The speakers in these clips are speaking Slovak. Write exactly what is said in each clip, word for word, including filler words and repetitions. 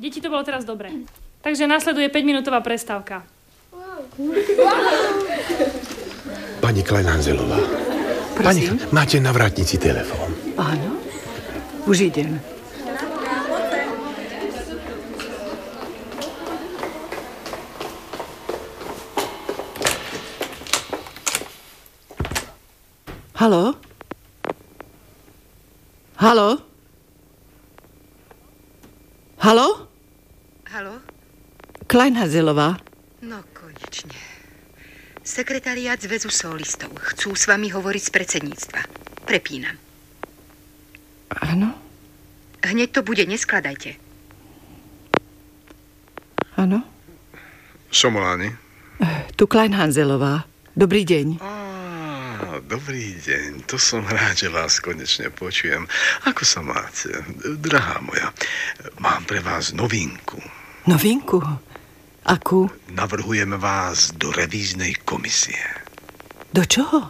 Deti, to bolo teraz dobre. Takže nasleduje päťminútová prestávka. Pani Kleinhanzelová. Pani, máte na vrátnici telefón. Áno, už idem. Haló? Haló? Haló? Haló? Kleinhanzelová. No, konečne. Sekretariát Zväzu solistov. Chcú s vami hovoriť z predsedníctva. Prepínam. Áno? Hneď to bude, neskladajte. Áno? Somoláni? Tu Kleinhanzelová. Dobrý deň. Á, dobrý deň. To som rád, že vás konečne počujem. Ako sa máte? Drahá moja, mám pre vás novinku. Novinku? Akú? Navrhujeme vás do revíznej komisie. Do čoho?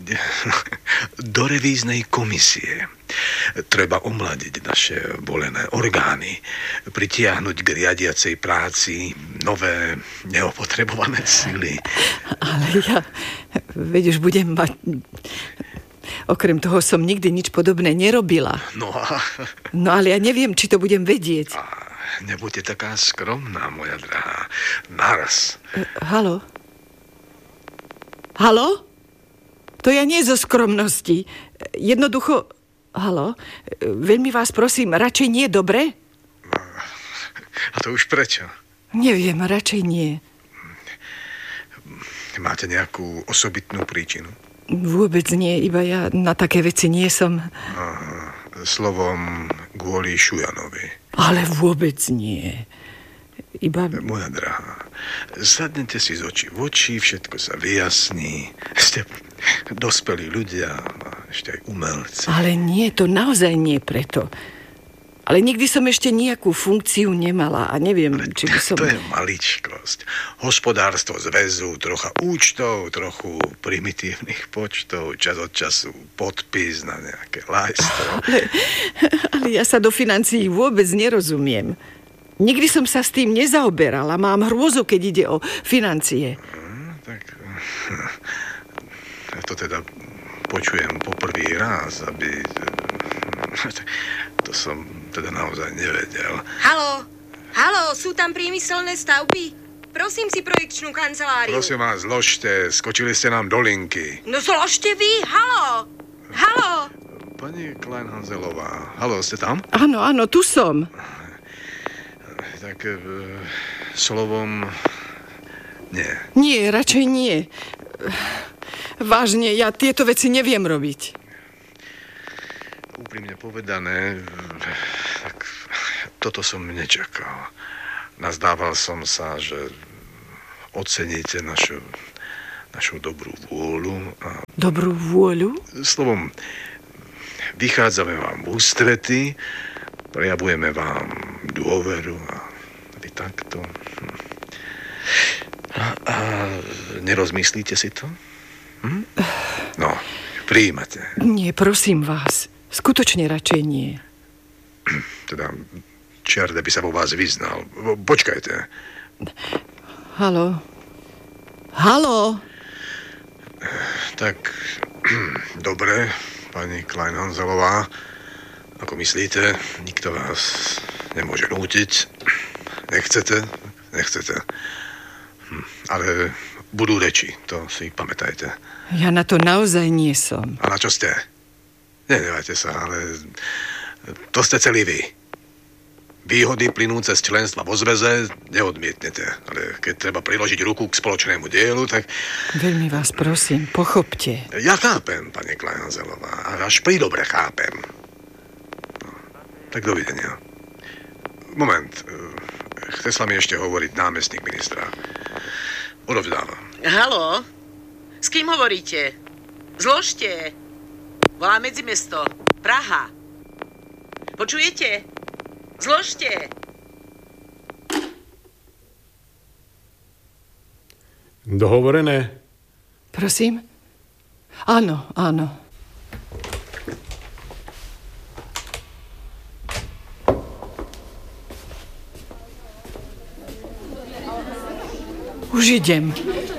Do revíznej komisie. Treba omladiť naše volené orgány, pritiahnuť k riadiacej práci nové neopotrebované sily. Ale ja, veď už budem mať... Okrem toho som nikdy nič podobné nerobila. No a... No ale ja neviem, či to budem vedieť. A nebuďte taká skromná, moja drahá. Naraz. E, haló? Haló? To ja nie zo skromnosti. Jednoducho... Haló? Veľmi vás prosím, radšej nie, dobre? A to už prečo? Neviem, radšej nie. Máte nejakú osobitnú príčinu? Vôbec nie, iba ja na také veci nie som. Aha, slovom kvôli Šujanovi. Ale vôbec nie. Iba... Moja drahá, sadnete si z očí v oči, všetko sa vyjasní. Ste dospelí ľudia, ešte aj umelci. Ale nie, to naozaj nie preto. Ale nikdy som ešte nejakú funkciu nemala a neviem, Ale či by som... To je maličkosť. Hospodárstvo zväzu, trocha účtov, trochu primitívnych počtov, čas od času podpis na nejaké lajstvo. Ale, ale ja sa do financií vôbec nerozumiem. Nikdy som sa s tým nezaoberala. Mám hrôzu, keď ide o financie. Hmm, tak ja to teda počujem poprvý raz, aby... To som teda naozaj nevedel. Haló? Haló, sú tam priemyselné stavby? Prosím si projekčnú kanceláriu. Prosím vás, zložte, skočili ste nám do linky. No zložte vy, haló? Haló? Pani Kleinhanzelová, haló, ste tam? Áno, áno, tu som. Tak e, slovom... Nie. Nie, radšej nie. Vážne, ja tieto veci neviem robiť. Úprimne povedané, tak toto som nečakal. Nazdával som sa, že oceníte našu, našu dobrú vôľu. A... Dobrú vôľu? Slovom, vychádzame vám v ústrety, prejavujeme vám dôveru a vy takto. A, a nerozmyslíte si to? Hm? No, prijímate. Nie, prosím vás. Skutočne radšej nie. Teda, čiarde by sa vo vás vyznal. Počkajte. Haló? Haló? Tak, dobre, pani Kleinhanzelová. Ako myslíte, nikto vás nemôže nútiť. Nechcete? Nechcete. Hm, ale budú reči, to si pamätajte. Ja na to naozaj nie som. A na čo ste? Nenevajte sa, ale to ste celý vy. Výhody plynúce z členstva vo zväze neodmietnete, ale keď treba priložiť ruku k spoločnému dielu, tak... Veľmi vás prosím, pochopte. Ja chápem, pani Kleinhanzelová, až pridobre chápem. No, tak dovidenia. Moment, chce s vami ešte hovoriť námestník ministra. Odovzdávam. Haló? S kým hovoríte? Zložte. Volá medzimesto. Praha. Počujete? Zložte. Dohovorené? Prosím? Áno, áno. Už idem.